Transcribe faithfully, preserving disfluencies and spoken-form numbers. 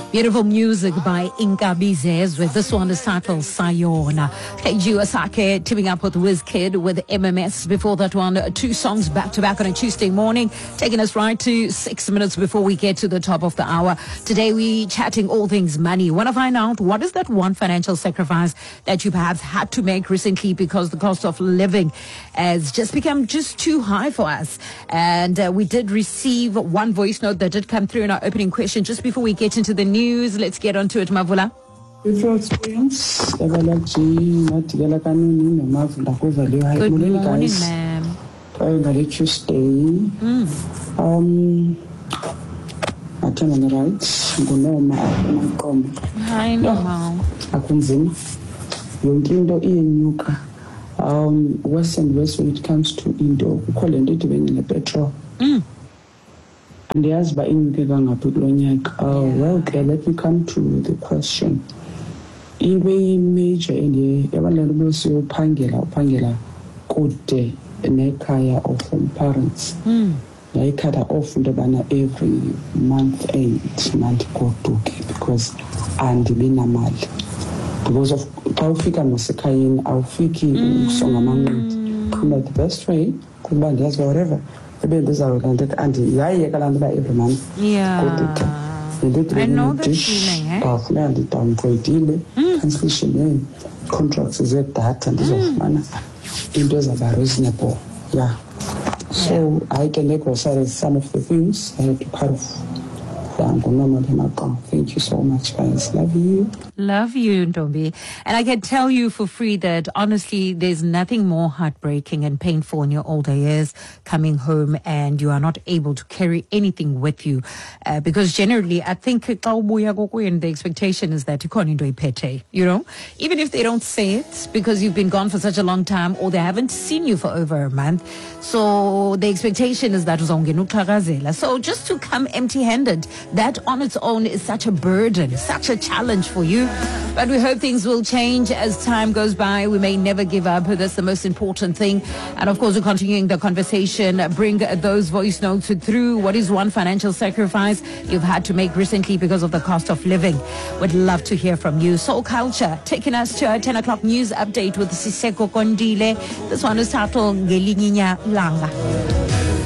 Beautiful music by Inkabi Zezwe. This one is titled Sayona. Keiji Osake teaming up with WizKid with M M S. Before that one, two songs back to back on a Tuesday morning, taking us right to six minutes before we get to the top of the hour. Today we chatting all things money. Want to find out what is that one financial sacrifice that you perhaps had to make recently because the cost of living has just become just too high for us. And uh, we did receive one voice note that did come through in our opening question just before we get into the news. Let's get on to it, Mavula. With your experience, good morning, ma'am. Very Tuesday. Mm. Um, I turn on the right. Gunoma, come. Hi, no. Akunzim. Yonkindo iyenyuka. Um, west and west when it comes to Indo. We call it even in the petrol. Mm. And yes, by in uh, well, okay, let me come to the question. In way major in the Evan so Pangela, Pangela, good day, nekaya of from parents. They cut off the banner every month eight month go to because and the mal. Because of Taufika Masakain, Aufiki, song among the best way, could buy this whatever. The babies are and every month. Yeah. I know the feeling, eh? Mm. Cancellation contracts is at that and this of manner. It was about reasonable. Yeah. So yeah. I can make also some of the things I had to cut off. Thank you so much, guys. Love you. Love you, Ntombi. And I can tell you for free that honestly, there's nothing more heartbreaking and painful in your older years coming home and you are not able to carry anything with you. Uh, because generally, I think the expectation is that you can't do pete, you know, even if they don't say it because you've been gone for such a long time or they haven't seen you for over a month. So the expectation is that so just to come empty-handed, that on its own is such a burden, such a challenge for you. But we hope things will change as time goes by. We may never give up. That's the most important thing. And of course, we're continuing the conversation. Bring those voice notes through. What is one financial sacrifice you've had to make recently because of the cost of living? Would love to hear from you. Soul Culture, taking us to our ten o'clock news update with Siseko Kondile. This one is titled Ngelinyinya Langa.